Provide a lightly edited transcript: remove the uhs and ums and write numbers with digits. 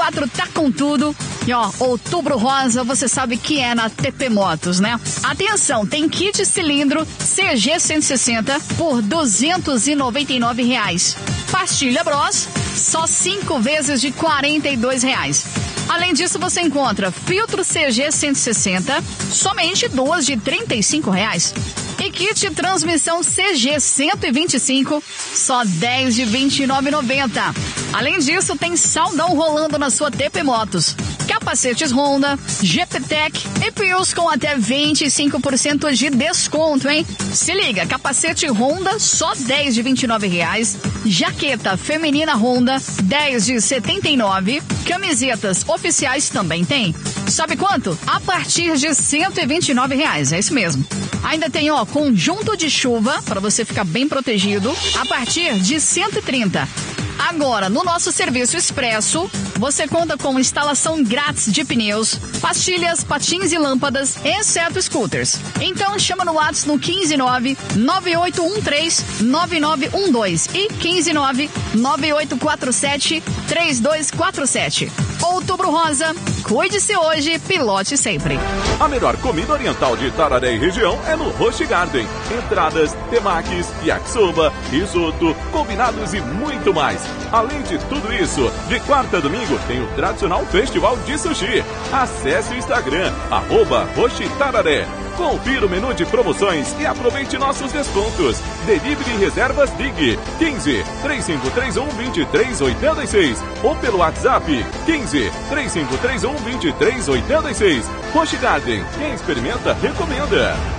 2024 tá com tudo. E ó, Outubro Rosa, você sabe que é na TP Motos, né? Atenção, tem kit cilindro CG 160 por R$299. Pastilha Bros, só 5 vezes de R$42. Além disso, você encontra filtro CG 160, somente 2 de R$35. E kit transmissão CG 125, só 10 de R$29,90. Além disso, tem saldão rolando na sua TP Motos. Capacetes Honda, GPTEC e Pius com até 25% de desconto, hein? Se liga, capacete Honda só 10 de R$29. Jaqueta feminina Honda 10 de R$79. Camisetas oficiais também tem. Sabe quanto? A partir de R$129, é isso mesmo. Ainda tem, ó, conjunto de chuva para você ficar bem protegido a partir de R$130. Agora, no nosso serviço expresso, você conta com instalação grátis de pneus, pastilhas, patins e lâmpadas, exceto scooters. Então, chama no WhatsApp no 159-9813-9912 e 159-9847-3247. Outubro Rosa, cuide-se hoje, pilote sempre. A melhor comida oriental de Itararé e região é no Roshi Garden. Entradas, temakis, yakisoba, risoto, combinados e muito mais. Além de tudo isso, de quarta a domingo tem o tradicional festival de sushi. Acesse o Instagram, @RoshiTararé. Confira o menu de promoções e aproveite nossos descontos. Delivery e reservas Dig 15 3531 2386 ou pelo WhatsApp 15 3531 2386. Roshi Garden, quem experimenta recomenda.